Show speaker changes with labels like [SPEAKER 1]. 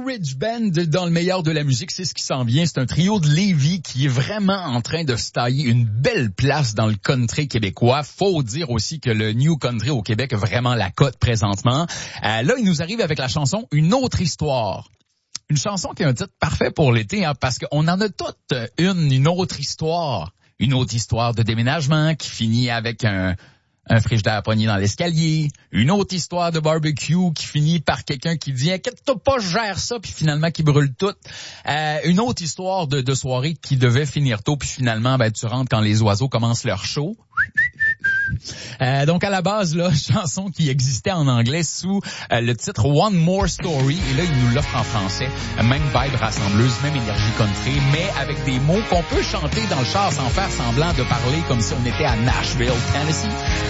[SPEAKER 1] Ridge Band dans le meilleur de la musique, c'est ce qui s'en vient. C'est un trio de Lévis qui est vraiment en train de se tailler une belle place dans le country québécois. Faut dire aussi que le New Country au Québec a vraiment la cote présentement. Là, il nous arrive avec la chanson Une autre histoire. Une chanson qui a un titre parfait pour l'été, hein, parce qu'on en a toutes une autre histoire. Une autre histoire de déménagement qui finit avec un frigidaire pogné dans l'escalier, une autre histoire de barbecue qui finit par quelqu'un qui dit « Inquiète-toi pas, je gère ça », puis finalement qui brûle tout. Une autre histoire de soirée qui devait finir tôt, puis finalement, tu rentres quand les oiseaux commencent leur show. Donc à la base, là, chanson qui existait en anglais sous le titre One More Story, et là il nous l'offre en français. Même vibe rassembleuse, même énergie country, mais avec des mots qu'on peut chanter dans le char sans faire semblant de parler comme si on était à Nashville, Tennessee.